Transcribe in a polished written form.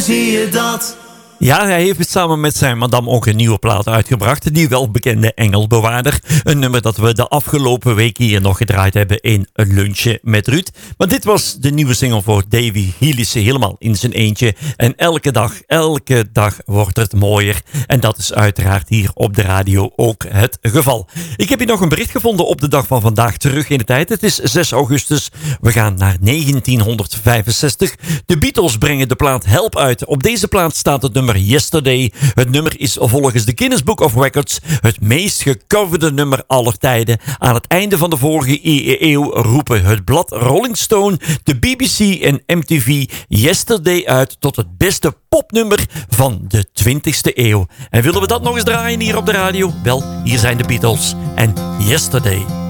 Zie je dat? Ja, hij heeft samen met zijn madame ook een nieuwe plaat uitgebracht. Die welbekende Engelbewaarder. Een nummer dat we de afgelopen week hier nog gedraaid hebben in een lunchje met Ruud. Maar dit was de nieuwe single voor Davy Gielissen, helemaal in zijn eentje. En elke dag wordt het mooier. En dat is uiteraard hier op de radio ook het geval. Ik heb hier nog een bericht gevonden op de dag van vandaag terug in de tijd. Het is 6 augustus. We gaan naar 1965. De Beatles brengen de plaat Help uit. Op deze plaat staat het nummer Yesterday. Het nummer is volgens de Guinness Book of Records het meest gecoverde nummer aller tijden. Aan het einde van de vorige eeuw roepen het blad Rolling Stone, de BBC en MTV Yesterday uit tot het beste popnummer van de 20e eeuw. En willen we dat nog eens draaien hier op de radio? Wel, hier zijn de Beatles en Yesterday.